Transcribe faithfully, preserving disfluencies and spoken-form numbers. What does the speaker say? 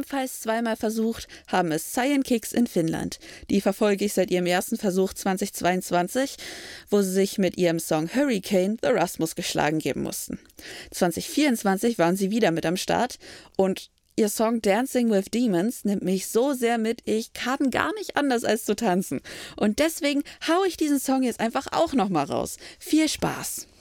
ebenfalls zweimal versucht, haben es Cyan Kicks in Finnland. Die verfolge ich seit ihrem ersten Versuch zweitausendzweiundzwanzig, wo sie sich mit ihrem Song Hurricane The Rasmus geschlagen geben mussten. zwanzig vierundzwanzig waren sie wieder mit am Start und ihr Song Dancing with Demons nimmt mich so sehr mit, ich kann gar nicht anders als zu tanzen. Und deswegen hau ich diesen Song jetzt einfach auch nochmal raus. Viel Spaß!